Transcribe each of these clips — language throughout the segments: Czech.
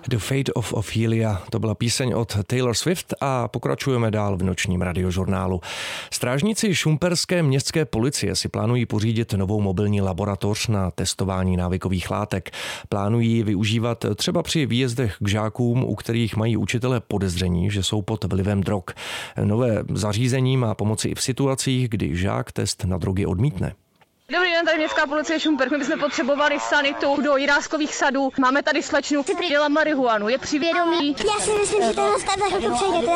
The Fate of Ophelia, to byla píseň od Taylor Swift a pokračujeme dál v nočním radiožurnálu. Strážníci šumperské městské policie si plánují pořídit novou mobilní laboratoř na testování návykových látek. Plánují využívat třeba při výjezdech k žákům, u kterých mají učitelé podezření, že jsou pod vlivem drog. Nové zařízení má pomoci i v situacích, kdy žák test na drogy odmítne. Dobrý den, tady městská policie Šumperk. My bychom potřebovali sanitu do Jiráskových sadů. Máme tady slečnu, dělá marihuanu, je při vědomí. Já si myslím, že to za chvilku přejdete.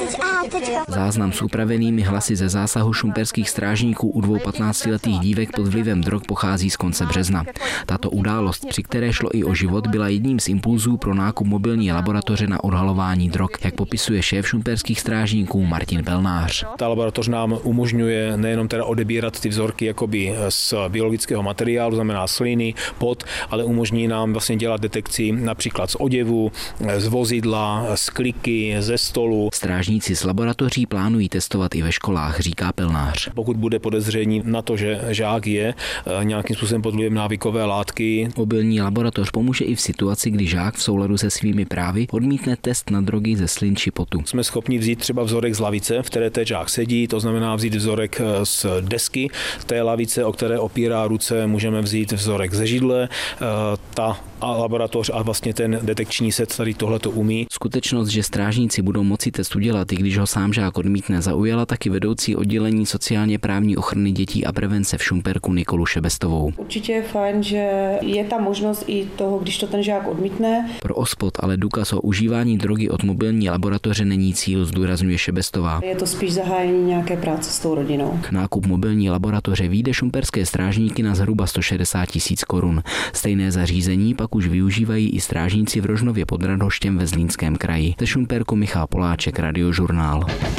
Aha, Záznam s upravenými hlasy ze zásahu šumperských strážníků u 2 15letých dívek pod vlivem drog pochází z konce března. Tato událost, při které šlo i o život, byla jedním z impulzů pro nákup mobilní laboratoře na odhalování drog, jak popisuje šéf šumperských strážníků Martin Pelnář. Ta laboratoř nám umožňuje nejenom teda odebírat ty vzorky jakoby z biologického materiálu, znamená sliny, pot, ale umožní nám vlastně dělat detekci například z oděvu, z vozidla, z kliky, ze stolu. Strážníci z laboratoří plánují testovat i ve školách, říká Pelnář. Pokud bude podezření na to, že žák je nějakým způsobem pod vlivem návykové látky. Mobilní laboratoř pomůže i v situaci, kdy žák v souladu se svými právy odmítne test na drogy ze slin či potu. Jsme schopni vzít třeba vzorek z lavice, v které ten žák sedí, to znamená vzít vzorek z desky té lavice, o které opírá ruce, můžeme vzít vzorek ze židle, ta laboratoř a vlastně ten detekční set tady tohleto umí. Skutečnost, že strážníci budou moci test udělat, i když ho sám žák odmítne, zaujala taky vedoucí oddělení sociálně právní ochrany dětí a prevence v Šumperku Nikolu Šebestovou. Určitě je fajn, že je ta možnost i toho, když to ten žák odmítne. Pro OSPOD ale důkaz o užívání drogy od mobilní laboratoře není cíl, zdůrazňuje Šebestová. Je to spíš zahájení nějaké práce s tou rodinou. Nákup mobilní laboratoře vyjde šumperské strážníky na zhruba 160 000 korun. Stejné zařízení pak už využívají i strážníci v Rožnově pod Radhoštěm ve Zlínském kraji. Ze Šumperku Michal Poláček, Radiožurnál.